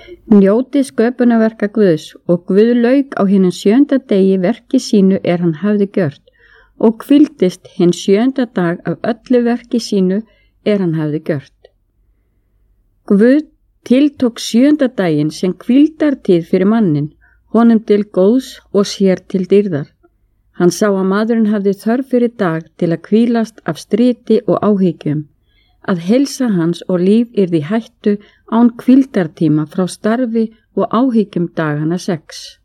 Njóti sköpunarverka Guðs og Guð lauk á hinum 7. degi verki sínu hann hafði gjört og hvíldist hinn 7. dag af öllu verki sínu hann hafði gjört. Guð tiltók 7. daginn sem hvíldartíð fyrir mannin, honum til góðs og sér til dýrðar. Hann sá að maðurinn hafði þörf fyrir dag til að hvílast af stríti og áhyggjum, að heilsa hans og líf yrði í hættu án hvíldartíma frá starfi og áhyggjum dagana 6.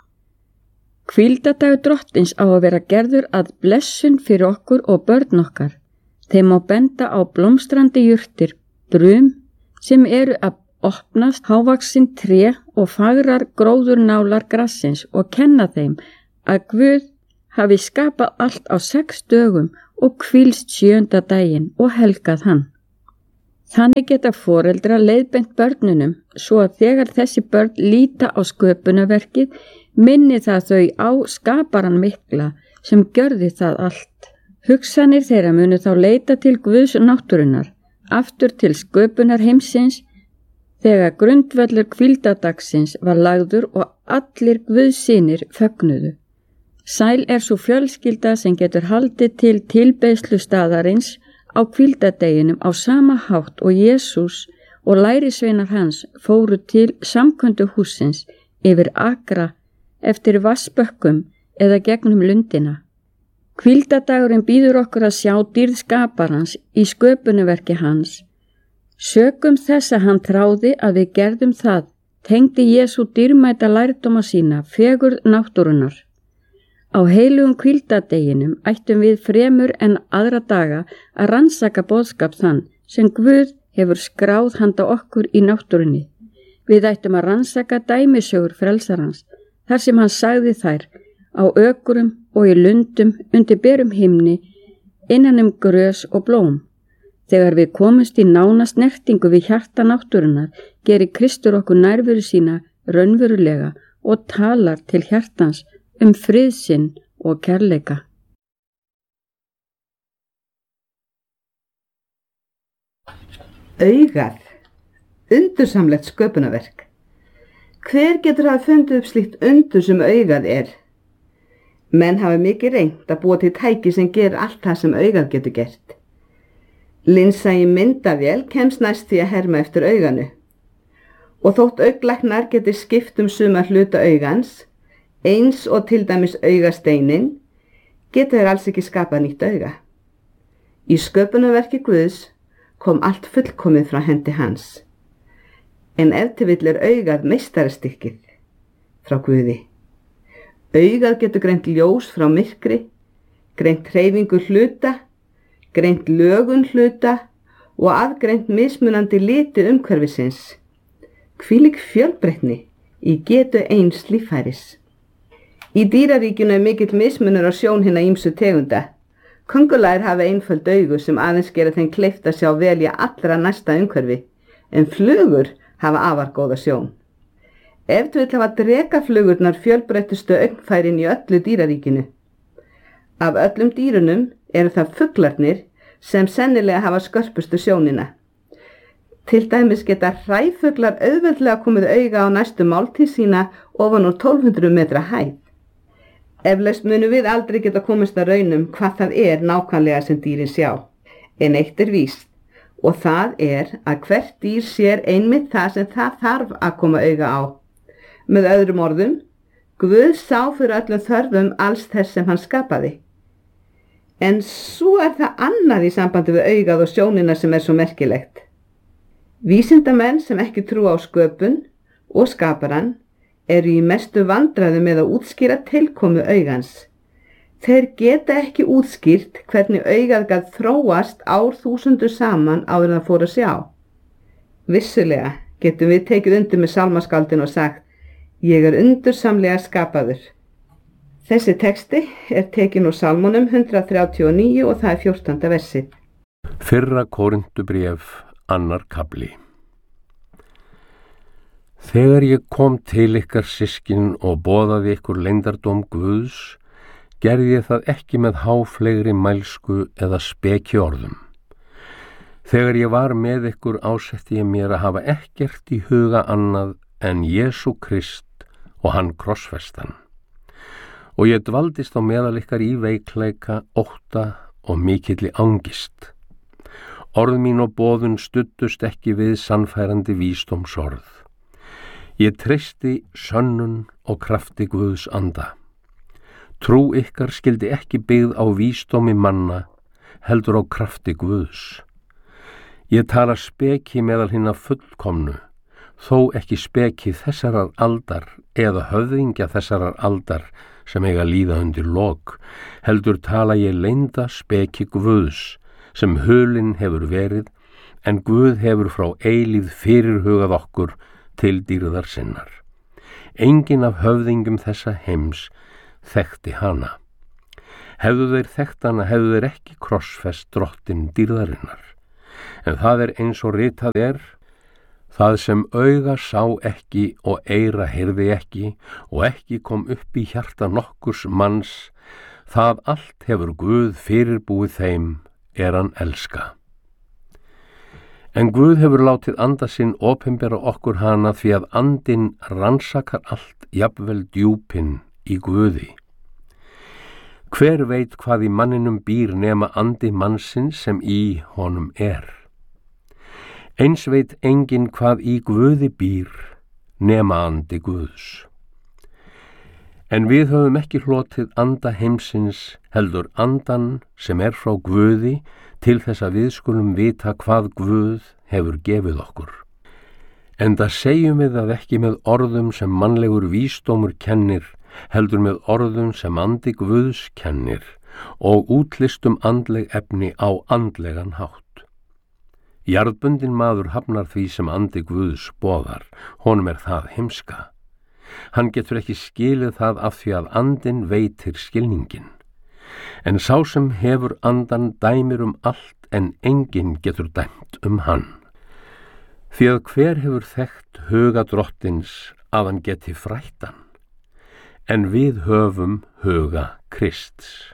Hvíldardagur Drottins á að vera gerður að blessun fyrir okkur og börn okkar. Þeim má benda á blómstrandi jurtir, brum sem eru að opnast, hávaxin tré og fagrar gróðurnálar grassins og kenna þeim að Guð hafi skapað allt á 6 dögum og hvílst 7. daginn og helgað hann. Þannig geta foreldrar leiðbeint börnunum svo að þegar þessi börn líta á sköpunarverkið minni það þau á skaparan mikla sem gjörði það allt. Hugsanir þeirra munu þá leita til Guðs náttúrunnar, aftur til sköpunar heimsins, þegar grundvöllur hvíldadagsins var lagður og allir Guðssynir fögnuðu. Sæl svo fjölskylda sem getur haldið til tilbeiðslu staðarins á hvíldadeginum á sama hátt og Jesús og lærisveinar hans fóru til samköndu hússins yfir akra eftir vassbökkum eða gegnum lundina. Hvíldadagurinn býður okkur að sjá dýrð skaparans í sköpunarverki hans. Sökum þess að hann þráði að við gerðum það, tengdi Jesú dýrmæta lærdóma sína fegurð náttúrunnar. Á heilugum hvíldadeginum ættum við fremur en aðra daga að rannsaka boðskap þann sem Guð hefur skráð handa okkur í náttúrunni. Við ættum að rannsaka dæmisögur frelsarans, þar sem hann sagði þær á ökrum og í lundum undir berum himni, innan grös og blóm. Þegar við komumst í nána snertingu við hjarta náttúrunnar, gerir Kristur okkur nærveru sína raunverulega og talar til hjartans frið sinn og kærleika. Augað, undursamlegt sköpunarverk. Hver getur hafa fundið upp slíkt undur sem augað Menn hafa mikið reynt að búa til tæki sem gerir allt það sem augað getur gert. Linsa í myndavél kemst næst því að herma eftir auganu. Og þótt augnlæknar geti skipt suma hluta augans, eins og til dæmis augasteinin, geta þeir alls ekki skapað nýtt auga. Í sköpunarverki Guðs kom allt fullkomið frá hendi hans. En ef til vill augað meistarastykkið frá Guði. Augað getur greint ljós frá myrkri, greint hreyfingu hluta, greint lögun hluta og aðgreint mismunandi liti umhverfisins. Hvílík fjölbreytni í getu eins líffæris. Í dýraríkinu mikill mismunur á sjón hinna ýmsu tegunda. Köngulær hafa einföld augu sem aðeins gera þeim kleift að sjá vel í allra næsta umhverfi, en flugur hafa afar góða sjón. Ef til vill hafa drekaflugurnar fjölbreyttustu augnfærin í öllu dýraríkinu. Af öllum dýrunum eru það fuglarnir sem sennilega hafa skörpustu sjónina. Til dæmis geta hræfuglar auðveldlega komið auga á næstu máltíð sína ofan úr 1200 metra hæð. Eflaust munum við aldrei geta komist að raunum hvað það nákvæmlega sem dýrin sjá. En eitt víst, og það að hvert dýr sér einmitt það sem það þarf að koma auga á. Með öðrum orðum, Guð sá fyrir öllum þörfum alls þess sem hann skapaði. En svo það annað í sambandi við augað og sjónina sem svo merkilegt. Vísindamenn sem ekki trúa á sköpun og skaparan eru í mestu vandræðum með að útskýra tilkomu augans. Þeir geta ekki útskýrt hvernig augað gat þróast árþúsundur saman áður en það fór að sjá. Vissulega getum við tekið undir með sálmaskáldin og sagt: Ég undursamlega skapaður. Þessi texti tekinn úr Sálmunum 139 og það 14. versið. Fyrra Korintubréf, 2. kafli. Þegar ég kom til ykkar systkin og boðaði ykkur leyndardóm Guðs, gerði ég það ekki með háflegri mælsku eða speki orðum. Þegar ég var með ykkur ásetti ég mér að hafa ekkert í huga annað en Jesú Krist og hann krossfestan. Og ég dvaldist á meðal ykkar í veikleika, ótta og mikilli angist. Orð mín og boðun studdust ekki við sannfærandi vísdómsorð. Ég treysti sönnun og krafti Guðs anda. Trú ykkar skyldi ekki byggð á vísdómi manna, heldur á krafti Guðs. Ég tala speki meðal hinna fullkomnu, þó ekki speki þessarar aldar eða höfðingja þessarar aldar sem eiga líða undir lok, heldur tala ég leynda speki Guðs, sem hulinn hefur verið, en Guð hefur frá eilíð fyrirhugað okkur til dýrðar sinnar. Enginn af höfðingum þessa heims þekkti hana. Hefðu þeir þekkt hana, hefðu þeir ekki krossfest drottin dýrðarinnar. En það eins og ritað það sem auga sá ekki og eyra heyrði ekki og ekki kom upp í hjarta nokkurs manns, það allt hefur Guð fyrirbúið þeim hann elska. En Guð hefur látið anda sinn opinbera okkur hana því að andinn rannsakar allt, jafnvel djúpin í Guði. Hver veit hvað í manninum býr nema andi mannsins sem í honum Eins veit enginn hvað í Guði býr nema andi Guðs. En við höfum ekki hlotið anda heimsins, heldur andan sem frá Guði, til þess að við skulum vita hvað Guð hefur gefið okkur. Enda segjum við það ekki með orðum sem mannlegur vísdómur kennir, heldur með orðum sem andi Guðs kennir og útlistum andleg efni á andlegan hátt. Jarðbundinn maður hafnar því sem andi Guðs boðar, honum það heimska. Hann getur ekki skilið það af því að andinn veitir skilningin. En sá sem hefur andan dæmir allt en enginn getur dæmt hann. Því að hver hefur þekkt huga drottins að hann geti frætt hann, en við höfum huga Krists.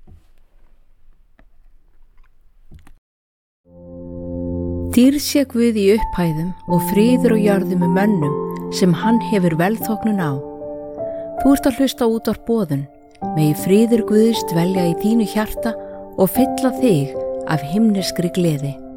Dýrð sé Guð í upphæðum og friður á jörðum með mönnum sem hann hefur velþóknun á. Þú ert að hlusta á útvarp Boðun, megi friður Guðs dvelja í þínu hjarta og fylla þig af himneskri gleði.